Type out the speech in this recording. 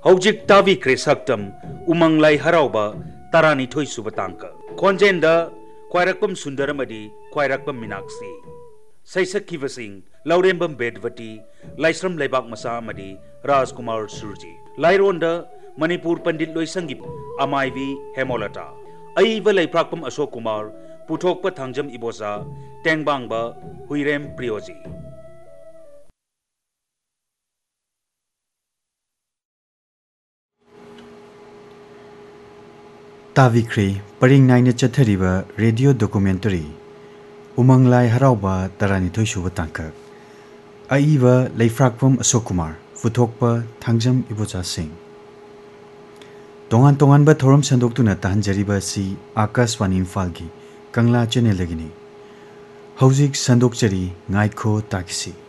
हौजिक ताबिख्रे सक्तम उमंगलाई हराउबा तरानिथोई सुब तांका खोंजेंदा क्वाइरकपम सुंदरमदी क्वाइरकपम मीनाक्षी सैसक्कीबसिंग लौरेंबम बेदवती लाइस्रम लेबाक मसा अमदी राजकुमार सुरजी लाइरोंदा मणिपुर पंडित लोइसंगी अमाइवी हेमोलता अइब लैफ्राकपम Ashok Kumar पुथोकप थांजम इबोजा टेंगबांगबा Huirem प्रियोजी ताविख्रे purring नाइने चथरिबा radio documentary उमंगलाई हराउबा तरानिथोई सुब तांकक अइबा लैफ्राकपम अशोक कुमार पुथोकप थांजम इबोजा सिंह तोंगान तोंगानबा थोरम संदोक्तुना ताहंजरिबा सी आकाशवाणी इम्फाल की कंगला चैनल लगिनी हौजिक संदोक्चरी ngaikho takisi